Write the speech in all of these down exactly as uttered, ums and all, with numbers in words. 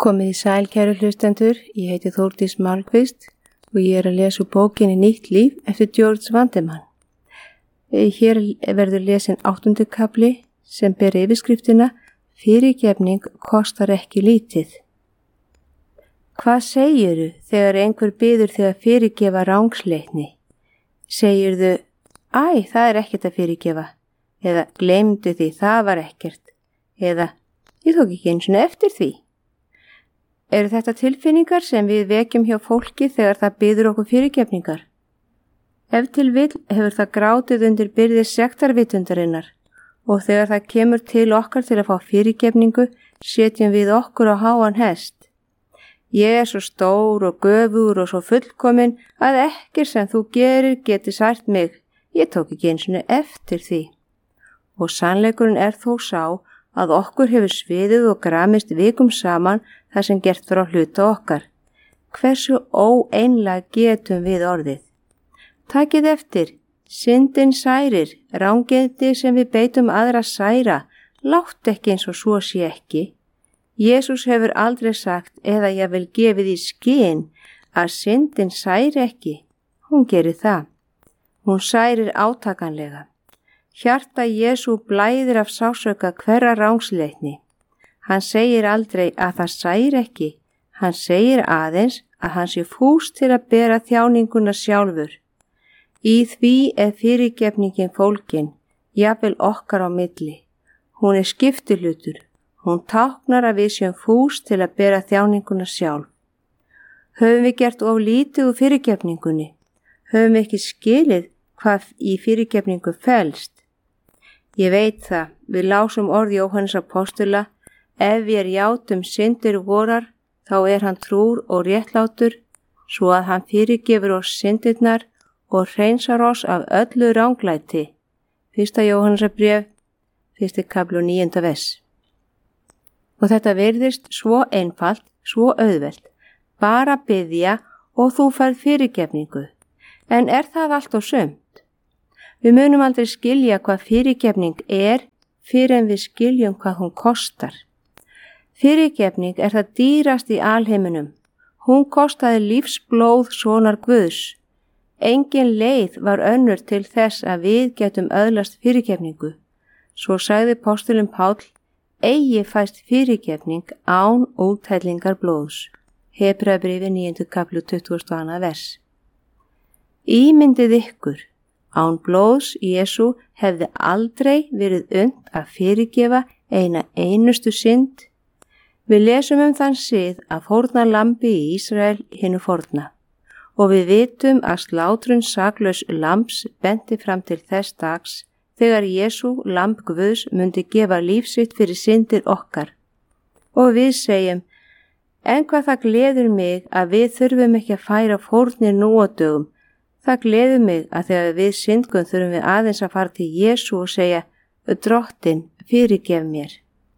Komið í sæl, kæru hlustendur, ég heiti Þórdís Malmqvist og ég er að lesa úr bókinni Nýtt líf eftir George Vandemann. Hér verður lesin áttundi kafli sem ber yfirskriftina Fyrirgefning kostar ekki lítið. Hvað segirðu þegar einhver biður þig að fyrirgefa rangsleitni? Segirðu, æ, það er ekkert að fyrirgefa, eða gleymdu því, það var ekkert, eða ég tók ekki einu sinni eftir því. Eru þetta tilfinningar sem við vekjum hjá fólki þegar það biður okkur fyrirgefningar? Ef til vill hefur það grátið undir byrði sektarvitundarinnar og þegar það kemur til okkar til að fá fyrirgefningu setjum við okkur á háan hest. Ég er svo stór og göfur og svo fullkomin að ekkert sem þú gerir geti sært mig. Ég tók ekki einu sinni eftir því. Og sannleikurinn er þó sá að okkur hefur sviðið og gramist vikum saman það sem gert frá hluta okkar. Hversu óeinlega getum við orðið? Takið eftir, syndin særir, rangindi sem við beitum aðra særa, látt ekki eins og svo sé ekki. Jesús hefur aldrei sagt eða ég vil gefið í skyn að syndin særi ekki. Hún gerir það. Hún særir átakanlega. Hjarta Jesú blæðir af sásauka hverra rangsleitni. Hann segir aldrei að það særi ekki. Hann segir aðeins að hann sé fús til að bera þjáninguna sjálfur. Í því er fyrirgefningin fólkin, jafnvel okkar á milli. Hún er skiptilutur. Hún táknar að við séum fús til að bera þjáninguna sjálf. Höfum við gert of lítið úr fyrirgefningunni? Höfum við ekki skilið hvað í fyrirgefningu felst? Ég veit það, við lásum orð Jóhannes apostula, ef við játum syndir vorar, þá er hann trúr og réttlátur, svo að hann fyrirgefur oss syndirnar og hreinsar oss af öllu ranglæti. Fyrsta Jóhannesarbréf, fyrsti kafli og níunda vers. Og þetta virðist svo einfalt, svo auðvelt, bara biðja og þú færð fyrirgefningu. En er það allt og sumt? Við munum aldrei skilja hvað fyrirgefning er fyrir en við skiljum hvað hún kostar. Fyrirgefning er það dýrast í alheiminum. Hún kostaði lífsblóð sonar Guðs. Engin leið var önnur til þess að við getum öðlast fyrirgefningu. Svo sagði postulinn Páll, eigi fæst fyrirgefning án úthellingar blóðs. Hebreabréfi níundi kafli tuttugasta og annað vers. Ímyndið ykkur. Án blóðs Jesú hefði aldrei verið unnt að fyrirgefa eina einustu synd. Við lesum um þann sið að fórna lambi í Ísrael hinu forna og við vitum að slátrun saklaus lambs benti fram til þess dags þegar Jesú lamb Guðs myndi gefa líf sitt fyrir syndir okkar. Og við segjum, en hvað það gleður mig að við þurfum ekki að færa fórnir nú á dögum. Það gleður mig að þegar við syndgum þurfum við aðeins að fara til Jesú og segja, Drottinn, fyrirgef mér.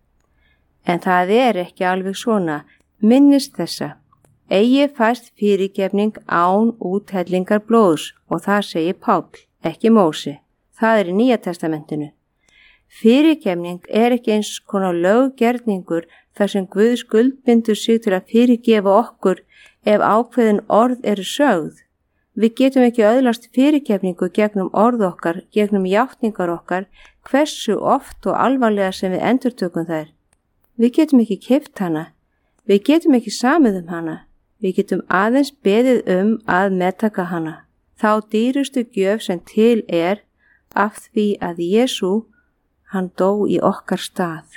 En það er ekki alveg svona, minnist þessa. Eigi fæst fyrirgefning án úthellingar blóðs og það segir Páll, ekki Móse. Það er í Nýja testamentinu. Fyrirgefning er ekki eins konar löggerningur þar sem Guð skuldbindur sig til að fyrirgefa okkur ef ákveðin orð eru sögð. Við getum ekki öðlast fyrirgefningu gegnum orð okkar, gegnum játningar okkar, hversu oft og alvarlega sem við endurtökum þær. Við getum ekki keypt hana, við getum ekki samið um hana, við getum aðeins beðið um að meðtaka hana. Þá dýrustu gjöf sem til er af því að Jesú, hann dó í okkar stað.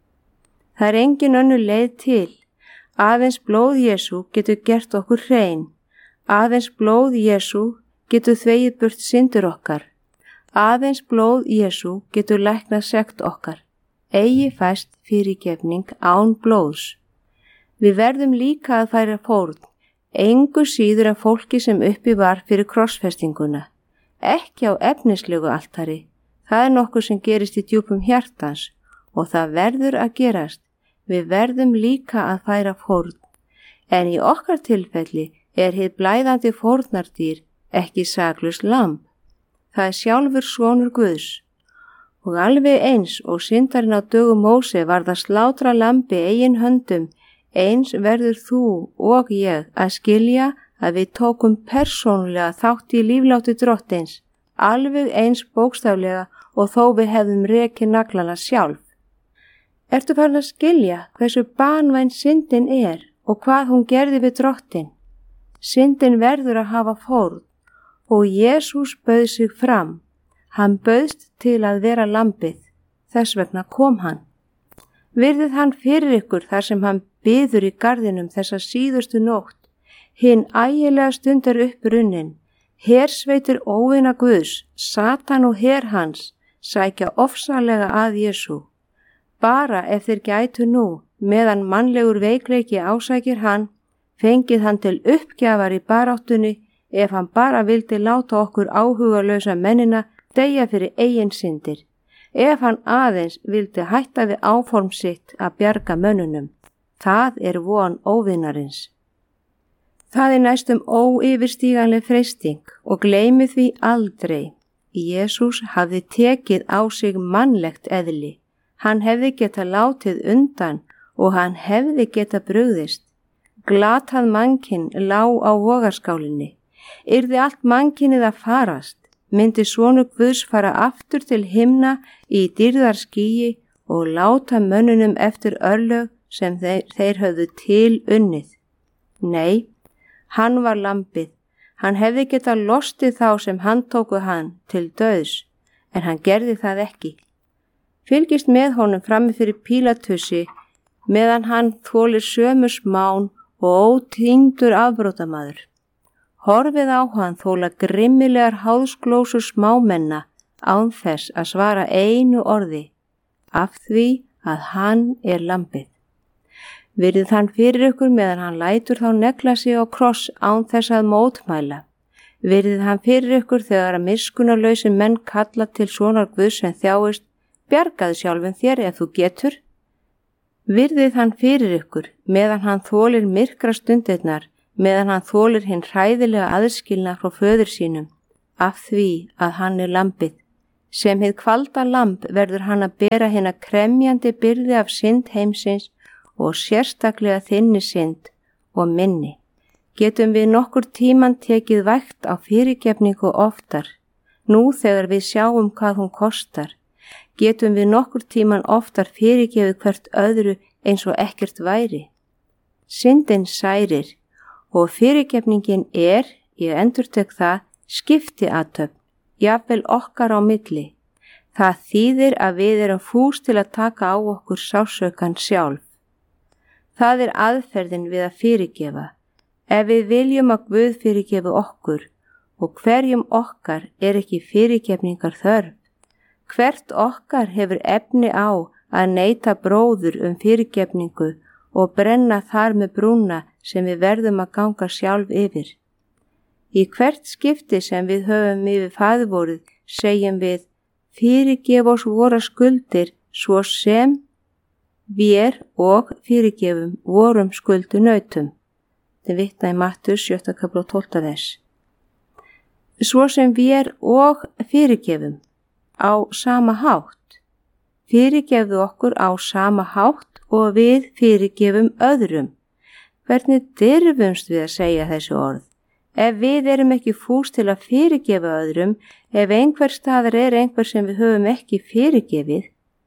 Það er engin önnur leið til, aðeins blóð Jesú getur gert okkur hrein. Aðeins blóð Jesú getur þvegið burt syndir okkar. Aðeins blóð Jesú getur læknað sekt okkar. Eigi fæst fyrirgefning án blóðs. Við verðum líka að færa fórn, engu síður en fólki sem uppi var fyrir krossfestinguna. Ekki á efnislegu altari. Það er nokkuð sem gerist í djúpum hjartans og það verður að gerast. Við verðum líka að færa fórn. En í okkar tilfelli er hið blæðandi fórnardýr ekki saklaust lamb. Það er sjálfur sonur Guðs. Og alveg eins og syndarinn á dögum Móse varð að slátra lambi eigin höndum eins verður þú og ég að skilja að við tókum persónulega þátt í lífláti Drottins, alveg eins bókstaflega og þó við hefðum rekið naglana sjálf. Ertu farin að skilja hversu banvæn syndin er og hvað hún gerði við Drottin? Syndin verður að hafa fórn og Jesús bauð sig fram. Hann bauðst til að vera lambið, þess vegna kom hann. Virðið hann fyrir ykkur þar sem hann biður í garðinum þessa síðustu nótt. Hinn ægilega stundar upp runnin, hersveitir óvina Guðs, Satan og her hans, sækja ofsalega að Jesú. Bara ef þeir gætu nú, meðan mannlegur veikleiki ásækir hann, fengið hann til uppgjafar í baráttunni ef hann bara vildi láta okkur áhugalausa mennina deyja fyrir eigin syndir, ef hann aðeins vildi hætta við áform sitt að bjarga mönnunum. Það er von óvinarins. Það er næstum óyfirstíganleg freisting og gleymi því aldrei. Jesús hafði tekið á sig mannlegt eðli. Hann hefði getað látið undan og hann hefði getað brugðist. Glatað mannkinn lá á vogarskálinni. Yrði allt mannkinnið að farast, myndi sonur Guðs fara aftur til himna í dýrðarskýi og láta mönnunum eftir örlög sem þeir, þeir höfðu til unnið. Nei, hann var lambið. Hann hefði getað lostið þá sem handtóku hann til dauðs, en hann gerði það ekki. Fylgist með honum frammi fyrir Pílatussi meðan hann þolir sömu smán og ótíndur afbrótamaður. Horfið á hann þóla grimmilegar háðsglósur smámenna án þess að svara einu orði, af því að hann er lambið. Virðið hann fyrir ykkur meðan hann lætur þá negla sig á kross án þess að mótmæla. Virðið hann fyrir ykkur þegar að miskunnarlausi menn kalla til sonar Guðs sem þjáist, bjargaðu sjálfum þér ef þú getur. Virðið hann fyrir ykkur meðan hann þolir myrkra stundirnar, meðan hann þolir hinn hræðilega aðskilna frá föður sínum, af því að hann er lambið. Sem hið kvalda lamb verður hann að bera hinn að kremjandi byrði af synd heimsins og sérstaklega þinni synd og minni. Getum við nokkur tíman tekið vægt á fyrirgefningu oftar, nú þegar við sjáum hvað hún kostar. Getum við nokkur tíman oftar fyrirgefið hvert öðru eins og ekkert væri. Syndin særir og fyrirgefningin er, ég endurtek það, skiptiathöfn, jafnvel okkar á milli. Það þýðir að við erum fús til að taka á okkur sársaukinn sjálf. Það er aðferðin við að fyrirgefa. Ef við viljum að Guð fyrirgefi okkur og hverjum okkar er ekki fyrirgefningar þörf. Hvert okkar hefur efni á að neita bróður um fyrirgefningu og brenna þar með brúna sem við verðum að ganga sjálf yfir. Í hvert skipti sem við höfum yfir faðirvorið segjum við fyrirgef oss vora skuldir svo sem við og fyrirgefum vorum skuldunautum. Þetta vitna í Mattheus sjötta kafli og tólfta vers. Svo sem við og fyrirgefum á sama hátt. Fyrirgefðu okkur á sama hátt og við fyrirgefum öðrum. Hvernig dirfumst við að segja þessi orð? Ef við erum ekki fús til að fyrirgefa öðrum, ef einhver staðar er einhver sem við höfum ekki fyrirgefið.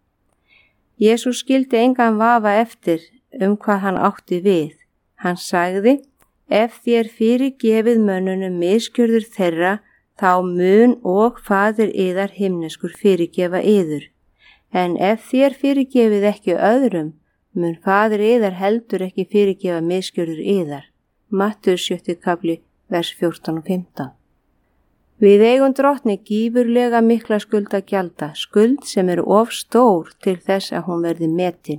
Jesús skildi engan vafa eftir um hvað hann átti við. Hann sagði, ef þér fyrirgefið mönnunum misgjörður þeirra, þá mun og faðir yðar himneskur fyrirgefa yður. En ef þér fyrirgefið ekki öðrum, mun faðir yðar heldur ekki fyrirgefa misgjörður yðar. Mattheus sjötti kafli, vers fjórtán og fimmtán. Við eigum Drottni gífurlega mikla skuld að gjalda, skuld sem er of stór til þess að hún verði metin.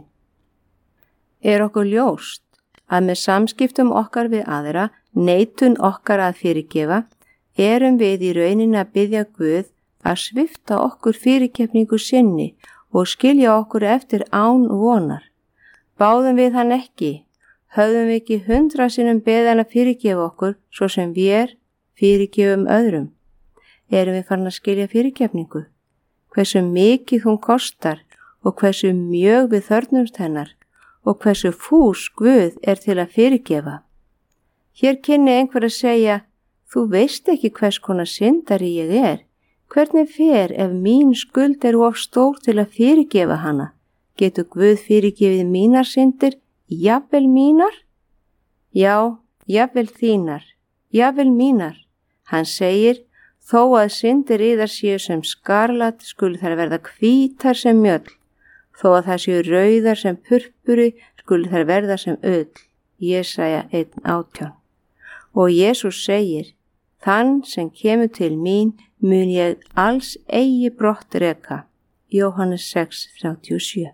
Er okkur ljóst að með samskiptum okkar við aðra, neitun okkar að fyrirgefa, erum við í rauninni að biðja Guð að svipta okkur fyrirgefningu sinni og skilja okkur eftir án vonar. Báðum við hann ekki, höfðum við ekki hundra sinnum beðan að fyrirgefa okkur svo sem við fyrirgefum öðrum. Erum við farin að skilja fyrirgefningu? Hversu mikið hún kostar og hversu mjög við þörfnumst hennar og hversu fús Guð er til að fyrirgefa. Hér kynni einhver að segja, þú veist ekki hvers konar syndari ég er. Hvernig fer ef mín skuld er of stór til að fyrirgefa hana? Getur Guð fyrirgefið mínar syndir, jafnvel mínar? Já, jafnvel þínar, jafnvel mínar. Hann segir, þó að syndir yðar séu sem skarlat skulu þær verða hvítar sem mjöll, þó að það séu rauðar sem purpuri skulu þær verða sem ull. Jesaja einn átján. Og Jesús segir, þann sem kemur til mín mun ég alls eigi brott reka. Jóhannes sex þrjátíu og sjö.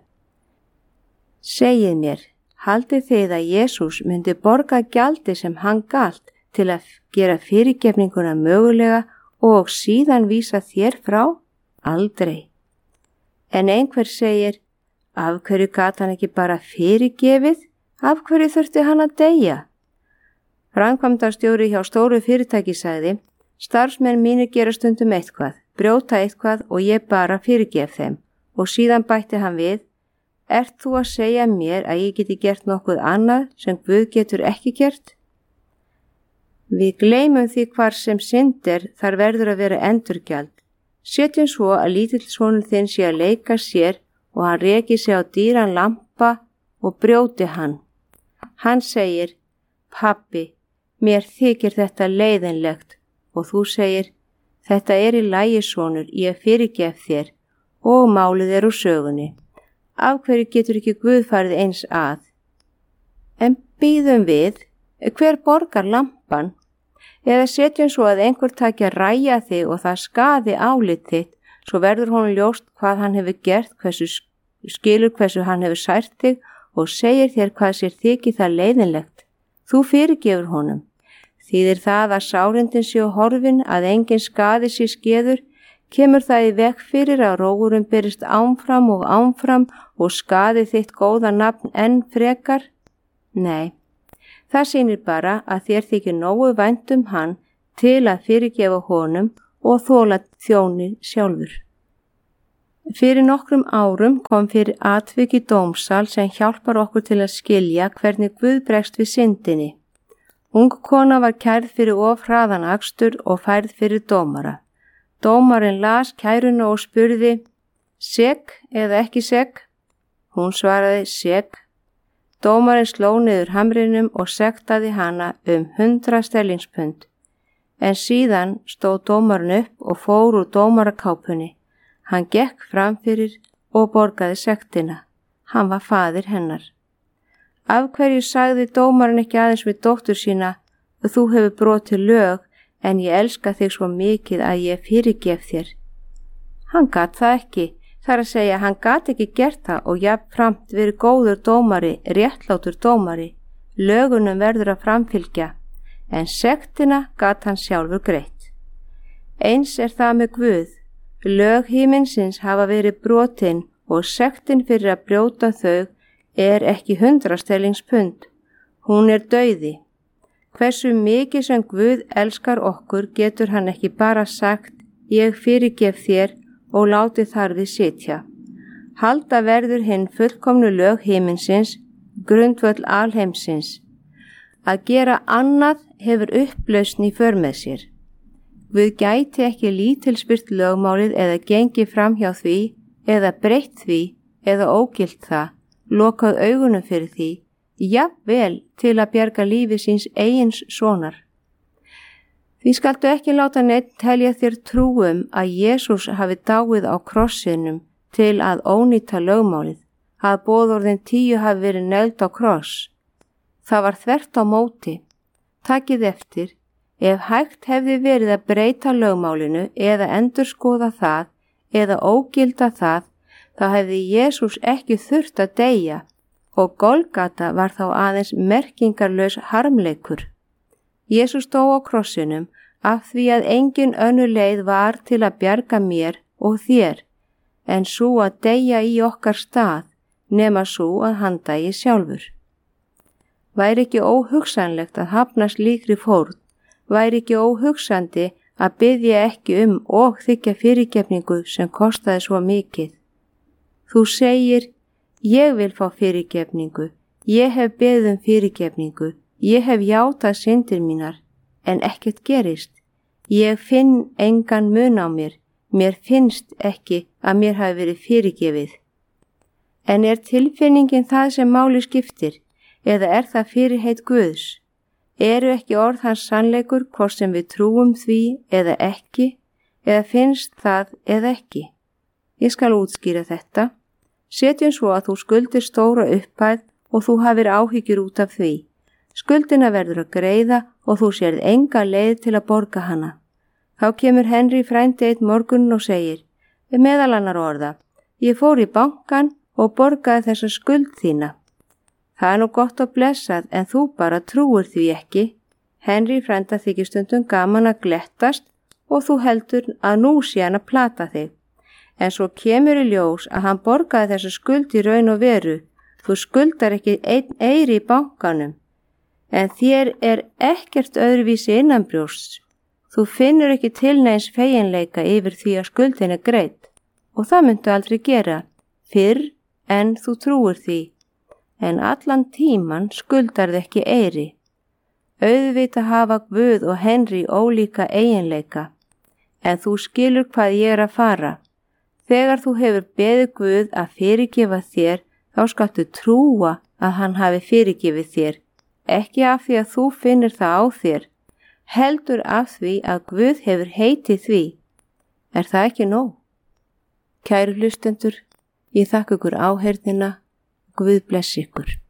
Segið mér, haldið þið að Jesús myndi borga gjaldi sem hann galt til að gera fyrirgefninguna mögulega og síðan vísa þér frá? Aldrei. En einhver segir, af hverju gat hann ekki bara fyrirgefið? Af hverju þurfti hann að deyja? Framkvæmdastjóri hjá stóru fyrirtæki sagði, starfsmenn mínir gera stundum eitthvað, brjóta eitthvað og ég bara fyrirgef þeim. Og síðan bætti hann við, ert þú að segja mér að ég geti gert nokkuð annað sem Guð getur ekki gert? Við gleymum því hvar sem synd er þar verður að vera endurgjald. Setjum svo að lítill sonur þinn sé að leika sér og hann reki sig á dýran lampa og brjóti hann. Hann segir, pabbi, mér þykir þetta leiðinlegt og þú segir, þetta er í lagi sonur, ég fyrirgef þér og málið er úr sögunni. Af hverju getur ekki Guð farið eins að? En bíðum við, hver borgar lampan? Eða setjum svo að einhver taki að ræja þig og það skaði álit þitt, svo verður honum ljóst hvað hann hefur gert, hversu skilur hversu hann hefur sært þig og segir þér hvað sér þykir það leiðinlegt. Þú fyrirgefur honum. Þýðir það að sárindin séu horfin að engin skaði sér skeður, kemur það í veg fyrir að rógurum byrjist ámfram og ámfram og skaði þitt góða nafn enn frekar? Nei, það sýnir bara að þér þykir nógu vænt um hann til að fyrirgefa honum og þola þjónið sjálfur. Fyrir nokkrum árum kom fyrir atvik í dómsal sem hjálpar okkur til að skilja hvernig Guð bregst við syndinni. Ung kona var kærð fyrir of hraðan akstur og færð fyrir dómara. Dómarinn las kæruna og spurði, sek eða ekki sek? Hún svaraði, sek. Dómarinn sló niður hamrinum og sektaði hana um hundrað sterlingspund. En síðan stóð dómarinn upp og fór úr dómarakápunni. Hann gekk framfyrir og borgaði sektina. Hann var faðir hennar. Af hverju sagði dómarinn ekki aðeins við dóttur sína, þú hefur brotið lög, en ég elska þig svo mikið að ég fyrirgef þér? Hann gat það ekki, þar að segja hann gat ekki gert það og jafnframt verið góður dómari, réttlátur dómari, lögunum verður að framfylgja, en sektina gat hann sjálfur greitt. Eins er það með Guð, lög himinsins hafa verið brotin og sektin fyrir að brjóta þau er ekki hundraðstellingspund, hún er dauði. Hversu mikið sem Guð elskar okkur getur hann ekki bara sagt, ég fyrirgef þér og láti þar við sitja. Halda verður hinn fullkomnu lög himinsins, grundvöll alheimsins. Að gera annað hefur upplausn í för með sér. Guð gæti ekki lítilspyrt lögmálið eða gengi fram hjá því, eða breytt því, eða ógilt það, lokað augunum fyrir því, jafnvel til að bjarga lífi síns eigins sonar. Því skaltu ekki láta neitt telja þér trúum að Jesús hafi dáið á krossinum til að ónýta lögmálið, að boðorðin tíu hafi verið negld á kross. Það var þvert á móti. Takið eftir, ef hægt hefði verið að breyta lögmálinu eða endurskoða það eða ógilda það, þá hefði Jesús ekki þurft að deyja og Golgata var þá aðeins merkingarlaus harmleikur. Jesús dó á krossinum af því að engin önnur leið var til að bjarga mér og þér, en svo að deyja í okkar stað, nema svo að hann dæi sjálfur. Væri ekki óhugsanlegt að hafna slíkri fórn, væri ekki óhugsandi að biðja ekki um og þiggja fyrirgefningu sem kostaði svo mikið. Þú segir, ég vil fá fyrirgefningu, Ég hef beðið um fyrirgefningu, ég hef játað syndir mínar, en ekkert gerist. Ég finn engan mun á mér, mér finnst ekki að mér hafi verið fyrirgefið. En er tilfinningin það sem máli skiptir, eða er það fyrirheit Guðs? Eru ekki orð hans sannleikur hvort sem við trúum því eða ekki, eða finnst það eða ekki? Ég skal útskýra þetta. Setjum svo að þú skuldir stóra upphæð og þú hafir áhyggjur út af því. Skuldina verður að greiða og þú sérð enga leið til að borga hana. Þá kemur Henry frændi einn morgunn og segir, meðal annar orða, ég fór í bankann og borgaði þessa skuld þína. Það er nú gott og blessað en þú bara trúir því ekki. Henry frænda þykir stundum gaman að glettast og þú heldur að nú sé hann að plata þig. En svo kemur í ljós að hann borgaði þessa skuld í raun og veru. Þú skuldar ekki einn eyri í bankanum. En þér er ekkert öðruvísi innanbrjósts. Þú finnur ekki til neins feginleika yfir því að skuldin er greidd. Og það myndu aldrei gera, fyrr en þú trúir því. En allan tíman skuldar þið ekki eyri. Auðvitað hafa Guð og Henry ólíka eiginleika. En þú skilur hvað ég er að fara. Þegar þú hefur beðið Guð að fyrirgefa þér, þá skaltu trúa að hann hafi fyrirgefið þér. Ekki af því að þú finnir það á þér. Heldur af því að Guð hefur heitið því. Er það ekki nóg? Kæru hlustendur, ég þakka ykkur áheyrnina. Guð blessi ykkur.